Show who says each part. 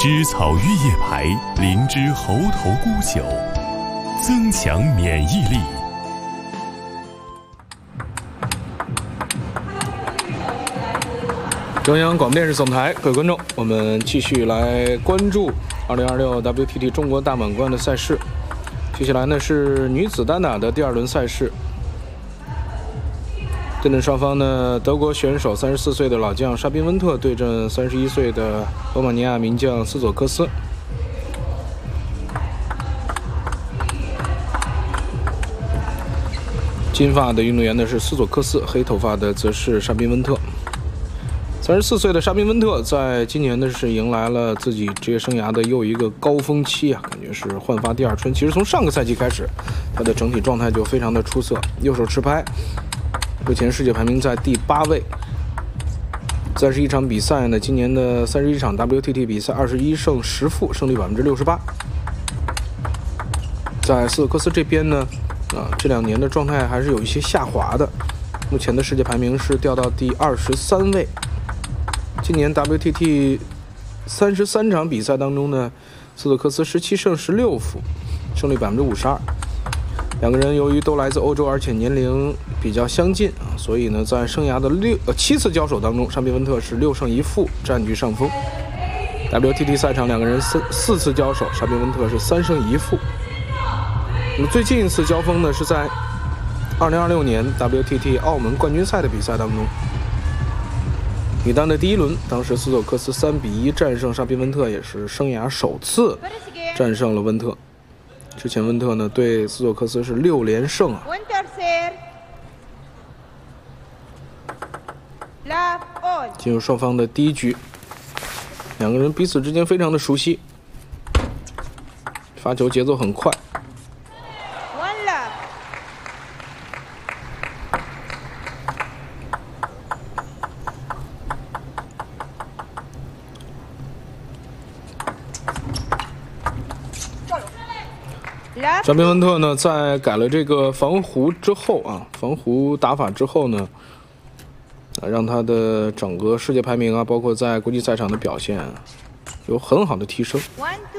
Speaker 1: 枝草玉叶牌灵芝猴头菇酒，增强免疫力。
Speaker 2: 中央广播电视总台，各位观众，我们继续来关注2026 WTT 中国大满贯的赛事。接下来呢是女子单打的第2轮赛事。对阵双方呢，德国选手34岁的老将沙宾温特对阵31岁的罗马尼亚名将斯佐科斯。金发的运动员呢是斯佐科斯，黑头发的则是沙宾温特。34岁的沙宾温特在今年呢是迎来了自己职业生涯的又一个高峰期啊，感觉是焕发第2春。其实从上个赛季开始，他的整体状态就非常的出色，右手持拍。目前世界排名在第8位，31场比赛呢，今年的31场 WTT 比赛21胜10负，胜率68%。在斯佐科斯这边呢，这2年的状态还是有一些下滑的，目前的世界排名是掉到第23位。今年 WTT 33场比赛当中呢，斯佐科斯17胜16负，胜率52%。两个人由于都来自欧洲，而且年龄比较相近啊，所以呢，在生涯的7次交手当中，沙宾温特是6胜1负，占据上风。WTT 赛场两个人4次交手，沙宾温特是3胜1负。那么最近一次交锋呢，是在2026年 WTT 澳门冠军赛的比赛当中。女单的第1轮，当时斯佐科斯3比1战胜沙宾温特，也是生涯首次战胜了温特。之前温特呢对斯佐科斯是6连胜啊。进入双方的第1局，两个人彼此之间非常的熟悉，发球节奏很快。沙宾温特呢，在改了这个防弧之后啊，防弧打法之后呢，让他的整个世界排名啊，包括在国际赛场的表现有很好的提升。